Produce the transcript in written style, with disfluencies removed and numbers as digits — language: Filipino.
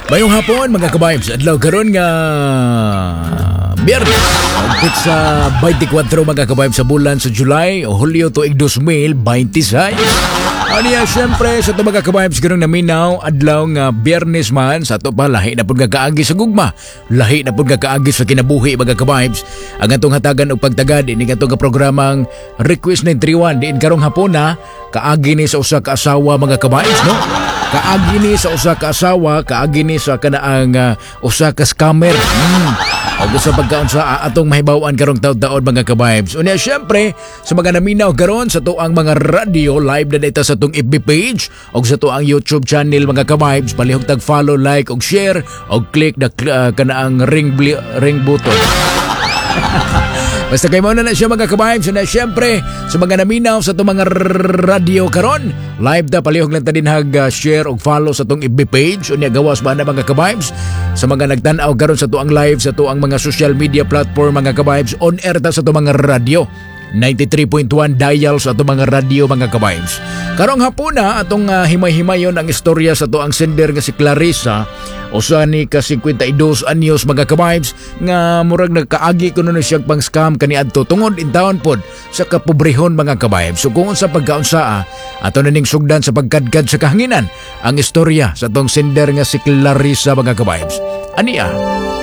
Mayong hapon mga ka-vibes, adlaw karon nga Biyernes. Higit sa 24 mga ka-vibes sa bulan sa July o Hulyo tuig 2026. Aniya syempre sa ito mga ka-vibes karong naminaw adlaw nga Biyernes man sa ito pa lahi na pud kaagi sa gugma. Lahi na pud kaagi sa kinabuhi mga ka-vibes. Ang atong hatagan og pagtagad ini atong programang Request 931 diin karong hapon na kaagi ni sa usa ka asawa mga ka-vibes, no? Kaagi ni sa usa ka asawa, kaagi ni sa kanaang usa ka scammer. O sa pagkaunsa atong mahibaw-an karong taon-taon mga ka-vibes. Unya syempre sa mga naminaw karon sa tuang mga radio live na data sa tong FB page o sa tuang YouTube channel mga ka-vibes, palihog tag follow, like og share og click the kanaang ring button. Basta kayo na siya mga ka-vibes. Na syempre sa mga naminaw sa itong mga radio karon live ta palihog lang ta din share og follow sa itong FB page. Unya gawas ba na mga ka-vibes sa mga nagtanaw karon sa tuang live sa tuang mga social media platform mga ka-vibes. On air ta sa itong mga radio 93.1 dial sa itong mga radio mga ka-vibes. Karong hapon na atong himay-himayon ang istorya sa tuang sender nga si Clarissa usa ni ka 52 anyos mga ka-vibes nga murag nagkaagi kuno na siyang pang scam kaniadto tungod in town pod sa kapobrehon mga ka-vibes. So kung sa pagkaunsaa ato na ning sugdan sa pagkadkad sa kahanginan ang istorya sa tong sender nga si Clarissa mga ka-vibes. Aniya